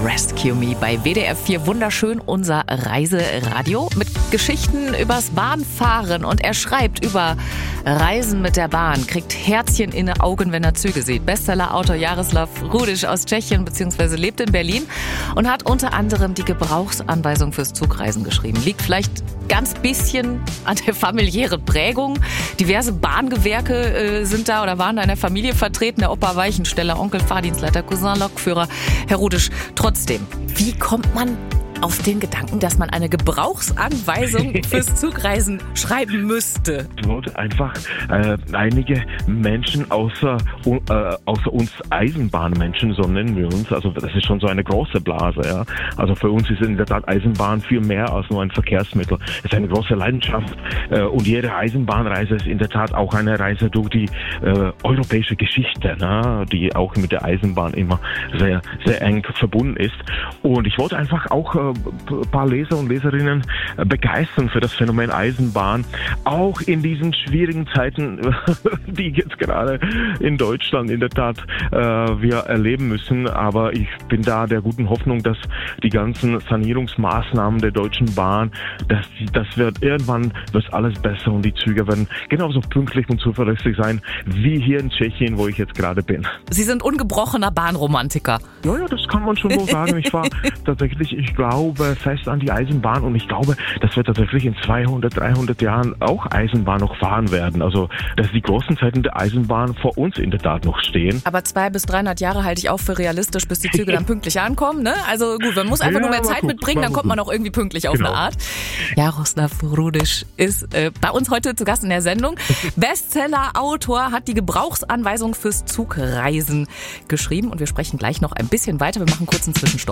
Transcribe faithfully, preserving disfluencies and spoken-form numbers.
Rescue Me bei W D R vier. Wunderschön, unser Reiseradio mit Geschichten übers Bahnfahren. Und er schreibt über Reisen mit der Bahn, kriegt Herzchen in die Augen, wenn er Züge sieht. Bestsellerautor Jaroslav Rudiš aus Tschechien bzw. lebt in Berlin und hat unter anderem die Gebrauchsanweisung fürs Zugreisen geschrieben. Liegt vielleicht ganz bisschen an der familiären Prägung. Diverse Bahngewerke äh, sind da oder waren da in der Familie vertreten. Der Opa Weichensteller, Onkel Fahrdienstleiter, Cousin Lokführer, Herr Rudiš. Trotzdem, wie kommt man auf den Gedanken, dass man eine Gebrauchsanweisung fürs Zugreisen schreiben müsste? Ich wollte einfach äh, einige Menschen außer, äh, außer uns Eisenbahnmenschen, so nennen wir uns, also das ist schon so eine große Blase, ja. Also für uns ist in der Tat Eisenbahn viel mehr als nur ein Verkehrsmittel. Es ist eine große Leidenschaft äh, und jede Eisenbahnreise ist in der Tat auch eine Reise durch die äh, europäische Geschichte, ne? Die auch mit der Eisenbahn immer sehr, sehr eng verbunden ist. Und ich wollte einfach auch äh, ein paar Leser und Leserinnen begeistern für das Phänomen Eisenbahn, auch in diesen schwierigen Zeiten, die jetzt gerade in Deutschland in der Tat äh, wir erleben müssen. Aber ich bin da der guten Hoffnung, dass die ganzen Sanierungsmaßnahmen der Deutschen Bahn, dass das wird irgendwann wird alles besser und die Züge werden genauso pünktlich und zuverlässig sein wie hier in Tschechien, wo ich jetzt gerade bin. Sie sind ungebrochener Bahnromantiker. Ja, ja, das kann man schon so sagen. Ich war tatsächlich, ich glaube, fest an die Eisenbahn und ich glaube, dass wir tatsächlich in zweihundert, dreihundert Jahren auch Eisenbahn noch fahren werden. Also, dass die großen Zeiten der Eisenbahn vor uns in der Tat noch stehen. Aber zweihundert bis dreihundert Jahre halte ich auch für realistisch, bis die Züge dann pünktlich ankommen, ne? Also gut, man muss einfach ja, nur mehr Zeit gut, mitbringen, dann kommt man auch irgendwie pünktlich auf genau. eine Art. Jaroslav Rudiš ist äh, bei uns heute zu Gast in der Sendung. Bestseller-Autor, hat die Gebrauchsanweisung fürs Zugreisen geschrieben und wir sprechen gleich noch ein bisschen weiter. Wir machen kurz einen Zwischenstopp.